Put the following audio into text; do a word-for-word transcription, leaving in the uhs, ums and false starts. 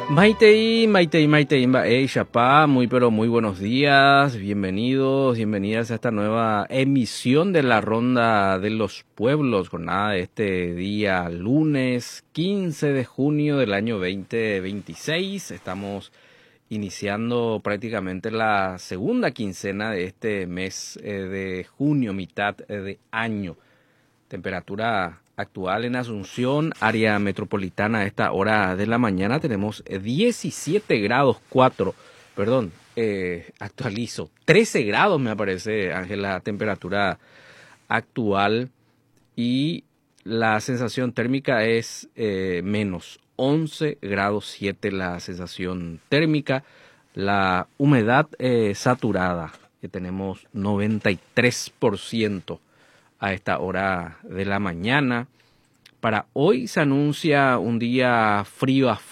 Maitei, Maitei, Maitei, Mbae, Chapá, muy pero muy buenos días, bienvenidos, bienvenidas a esta nueva emisión de la Ronda de los Pueblos, jornada de este día lunes quince de junio del año veinte veintiséis. Estamos iniciando prácticamente la segunda quincena de este mes eh, de junio, mitad eh, de año. Temperatura actual en Asunción, área metropolitana, a esta hora de la mañana tenemos diecisiete grados cuatro, perdón, eh, actualizo, trece grados me aparece, Ángel, la temperatura actual, y la sensación térmica es eh, menos once grados siete la sensación térmica. La humedad eh, saturada, que tenemos noventa y tres por ciento a esta hora de la mañana. Para hoy se anuncia un día frío a